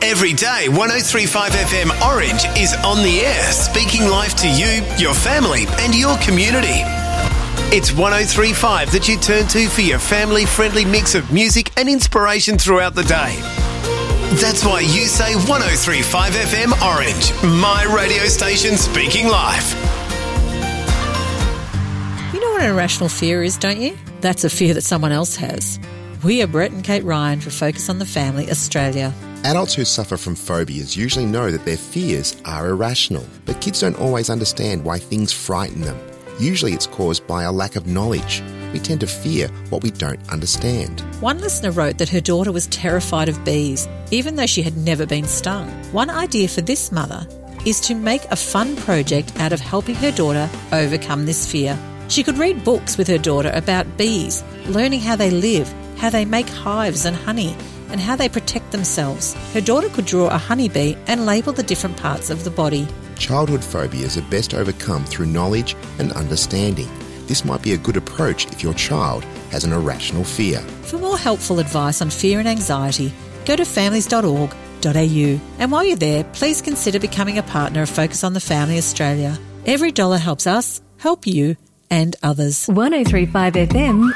Every day, 103.5 FM Orange is on the air, speaking life to you, your family and your community. It's 103.5 that you turn to for your family-friendly mix of music and inspiration throughout the day. That's why you say 103.5 FM Orange, my radio station speaking life. You know what an irrational fear is, don't you? That's a fear that someone else has. We are Brett and Kate Ryan for Focus on the Family Australia. Adults who suffer from phobias usually know that their fears are irrational, but kids don't always understand why things frighten them. Usually it's caused by a lack of knowledge. We tend to fear what we don't understand. One listener wrote that her daughter was terrified of bees, even though she had never been stung. One idea for this mother is to make a fun project out of helping her daughter overcome this fear. She could read books with her daughter about bees, learning how they live, how they make hives and honey, and how they protect themselves. Her daughter could draw a honeybee and label the different parts of the body. Childhood phobias are best overcome through knowledge and understanding. This might be a good approach if your child has an irrational fear. For more helpful advice on fear and anxiety, go to families.org.au. And while you're there, please consider becoming a partner of Focus on the Family Australia. Every dollar helps us help you and others. 103.5 FM